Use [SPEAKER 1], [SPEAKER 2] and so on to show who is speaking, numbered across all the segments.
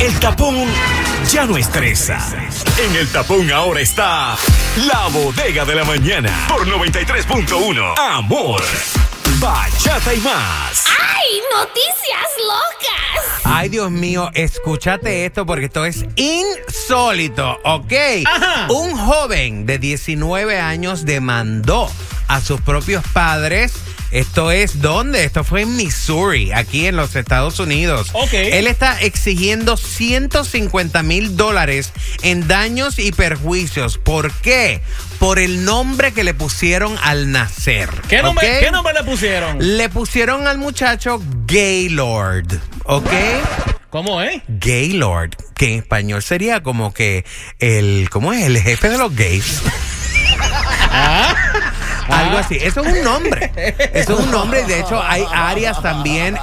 [SPEAKER 1] El tapón ya no estresa. En el tapón ahora está La Bodega de la Mañana por 93.1. Amor, bachata y más.
[SPEAKER 2] ¡Ay, noticias locas!
[SPEAKER 3] Ay, Dios mío, escúchate esto porque esto es insólito, ¿ok?
[SPEAKER 4] Ajá.
[SPEAKER 3] Un joven de 19 años demandó a sus propios padres. Esto es, ¿dónde? Esto fue en Missouri, aquí en los Estados Unidos.
[SPEAKER 4] Ok.
[SPEAKER 3] Él está exigiendo $150,000 en daños y perjuicios. ¿Por qué? Por el nombre que le pusieron al nacer.
[SPEAKER 4] ¿Qué nombre,
[SPEAKER 3] ¿ok?
[SPEAKER 4] ¿Qué nombre le pusieron?
[SPEAKER 3] Le pusieron al muchacho Gaylord, ¿ok?
[SPEAKER 4] ¿Cómo es?
[SPEAKER 3] Gaylord, que en español sería como que ¿cómo es? El jefe de los gays. Algo así. Eso es un nombre. Eso es un nombre. De hecho, hay áreas también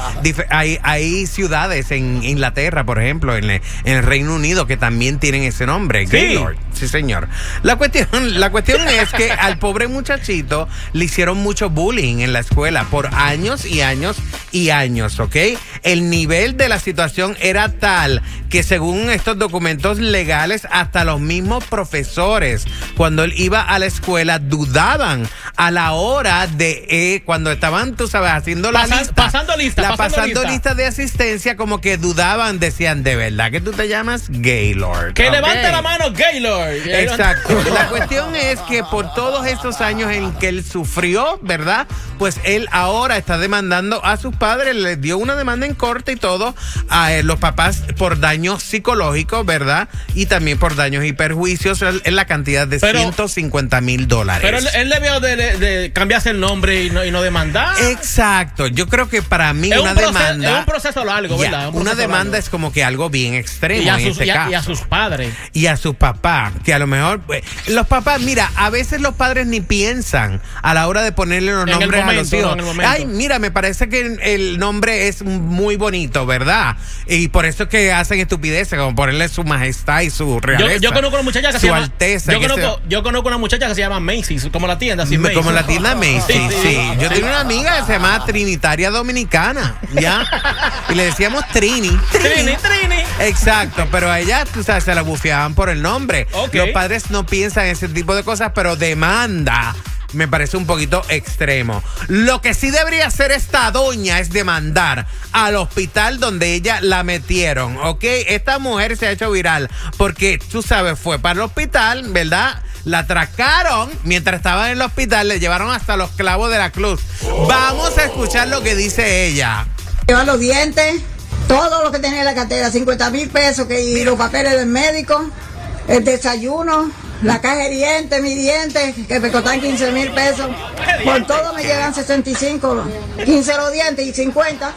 [SPEAKER 3] hay ciudades en Inglaterra, por ejemplo, en el Reino Unido, que también tienen ese nombre.
[SPEAKER 4] Sí.
[SPEAKER 3] Gaylord. Sí, señor. La cuestión es que al pobre muchachito le hicieron mucho bullying en la escuela por años y años y años, ¿ok? El nivel de la situación era tal que según estos documentos legales, hasta los mismos profesores, cuando él iba a la escuela, dudaban a la hora de cuando estaban, tú sabes, haciendo la lista.
[SPEAKER 4] Pasando lista.
[SPEAKER 3] De asistencia, como que dudaban, decían, ¿de verdad que tú te llamas Gaylord?
[SPEAKER 4] Que
[SPEAKER 3] ¿ok?
[SPEAKER 4] levante la mano, Gaylord.
[SPEAKER 3] Exacto. La cuestión es que por todos estos años en que él sufrió, ¿verdad? Pues él ahora está demandando a sus padres, les dio una demanda en corte y todo, a los papás por daños psicológicos, ¿verdad? Y también por daños y perjuicios en la cantidad de $150,000.
[SPEAKER 4] Pero él debió de cambiarse el nombre y no demandar.
[SPEAKER 3] Exacto. Yo creo que para mí
[SPEAKER 4] Es
[SPEAKER 3] una demanda...
[SPEAKER 4] Es un proceso largo, ¿verdad?
[SPEAKER 3] Una demanda es como que algo bien extremo
[SPEAKER 4] y a
[SPEAKER 3] en este caso.
[SPEAKER 4] Y a sus padres.
[SPEAKER 3] Y a sus papás, que a lo mejor los papás, mira, a veces los padres ni piensan a la hora de ponerle los nombres a los hijos. Ay, mira, me parece que el nombre es muy bonito, ¿verdad? Y por eso es que hacen estupideces, como ponerle su majestad y su realeza.
[SPEAKER 4] Yo conozco una muchacha que se llama
[SPEAKER 3] Alteza.
[SPEAKER 4] Yo conozco una muchacha que se llama Macy's, como la tienda, así Macy's.
[SPEAKER 3] Como la tienda Macy's, sí. Yo
[SPEAKER 4] Sí.
[SPEAKER 3] tenía una amiga que se llamaba Trinitaria Dominicana, ¿ya? Y le decíamos Trini.
[SPEAKER 4] Trini.
[SPEAKER 3] Exacto, pero a ella, tú sabes, se la bufeaban por el nombre.
[SPEAKER 4] Ok.
[SPEAKER 3] Los padres no piensan en ese tipo de cosas, pero demanda me parece un poquito extremo. Lo que sí debería hacer esta doña es demandar al hospital donde ella la metieron, ¿ok? Esta mujer se ha hecho viral porque, tú sabes, fue para el hospital, ¿verdad? La atracaron mientras estaba en el hospital, le llevaron hasta los clavos de la cruz. Vamos a escuchar lo que dice ella.
[SPEAKER 5] Llevar los dientes, todo lo que tenía en la cartera, $50,000 y los papeles del médico, el desayuno, la caja de dientes, mis dientes, que me costaban $15,000. Por todo me llegan 65, 15 los dientes y 50,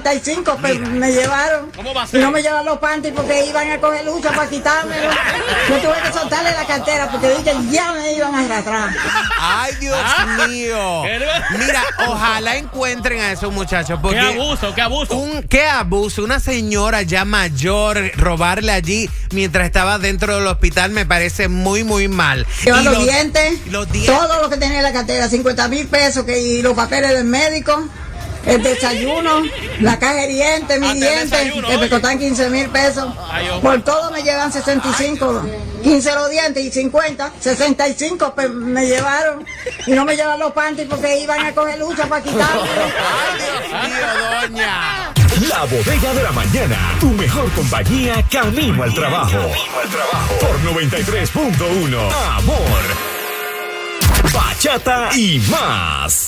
[SPEAKER 5] 65 me llevaron.
[SPEAKER 4] ¿Cómo va a
[SPEAKER 5] Y
[SPEAKER 4] ser?
[SPEAKER 5] no me llevan los panties porque iban a coger lucha para quitármelo. Yo tuve que soltarle la cartera porque dije ya me iban a arrastrar.
[SPEAKER 3] Ay, Dios mío. Mira, ojalá encuentren a esos muchachos. Porque
[SPEAKER 4] Qué abuso.
[SPEAKER 3] ¿Qué abuso? Una señora ya mayor robarle allí mientras estaba dentro del hospital me parece muy mal.
[SPEAKER 5] Llevar
[SPEAKER 3] Y
[SPEAKER 5] los dientes, todo lo que tenía en la cartera, $50,000 y los papeles del médico, el desayuno, la caja de dientes, mis dientes, que me costaban $15,000. Por todo me llevan 65, 15 los dientes y 50, 65 me llevaron. Y no me llevan los panties porque iban a coger lucha para quitármelo.
[SPEAKER 3] Ay, Dios mío, doña.
[SPEAKER 1] La Bodega de la Mañana, tu mejor compañía camino al trabajo. Por 93.1. Amor, bachata y más.